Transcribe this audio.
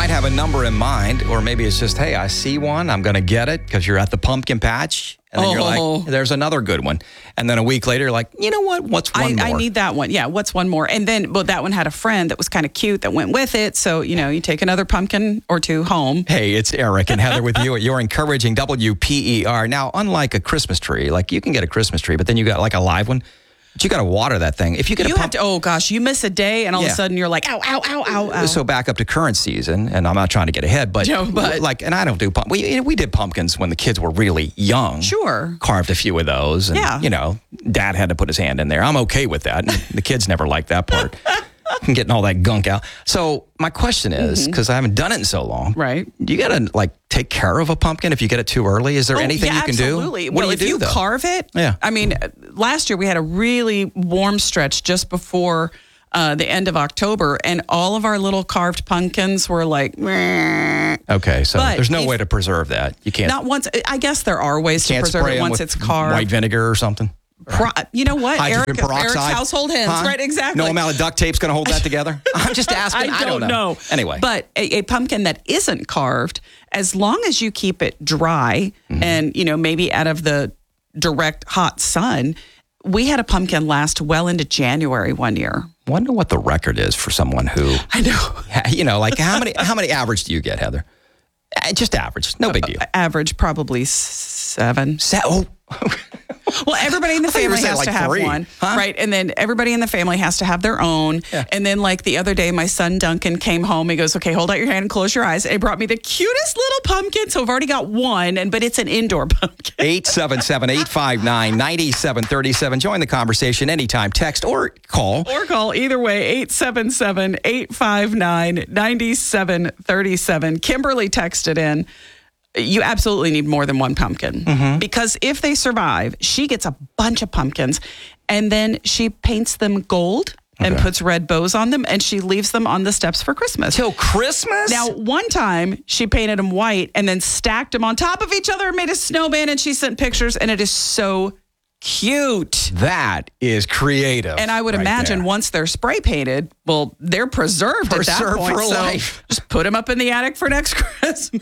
might have a number in mind, or maybe it's just, hey, I see one, I'm going to get it because you're at the pumpkin patch. And then you're like, there's another good one. And then a week later, you're like, you know what? What's one more? I need that one. Yeah, what's one more? And then, well, that one had a friend that was kind of cute that went with it. So, you take another pumpkin or two home. Hey, it's Eric and Heather with you. You're encouraging WPER. Now, unlike a Christmas tree, like you can get a Christmas tree, but then you got like a live one. But you got to water that thing. If you get you miss a day and all of a sudden you're like, ow, ow, ow, ow, ow. So back up to current season, and I'm not trying to get ahead, but and I don't do pumpkins. We did pumpkins when the kids were really young. Sure. Carved a few of those. And, Dad had to put his hand in there. I'm okay with that. The kids never liked that part. Getting all that gunk out. So my question is, because I haven't done it in so long, right? You got to take care of a pumpkin if you get it too early. Is there anything you can do? Absolutely. Well, if you carve it, I mean, last year we had a really warm stretch just before the end of October, and all of our little carved pumpkins were like, meh. Okay, so there's no way to preserve that. You can't. Not once. I guess there are ways to preserve it once it's carved. White vinegar or something. You know what? Hydrogen Eric's peroxide. household hints, right? Exactly. No amount of duct tape's going to hold that together. I'm just asking. I don't know. Anyway. But a pumpkin that isn't carved, as long as you keep it dry and, maybe out of the direct hot sun, we had a pumpkin last well into January one year. Wonder what the record is for someone who... I know. How many average do you get, Heather? Just average. No big deal. Average, probably 7. Well, everybody in the family has to have 3. one, right? And then everybody in the family has to have their own. Yeah. And then the other day, my son Duncan came home. He goes, okay, hold out your hand and close your eyes. And he brought me the cutest little pumpkin. So I've already got one, but it's an indoor pumpkin. 877-859-9737. Join the conversation anytime. Text or call. Either way, 877-859-9737. Kimberly texted in. You absolutely need more than one pumpkin because if they survive, she gets a bunch of pumpkins and then she paints them gold and puts red bows on them and she leaves them on the steps for Christmas. Till Christmas? Now, one time she painted them white and then stacked them on top of each other and made a snowman and she sent pictures and it is so cute. That is creative. And I would imagine once they're spray painted, well, they're preserved at that point. For life. Just put them up in the attic for next Christmas.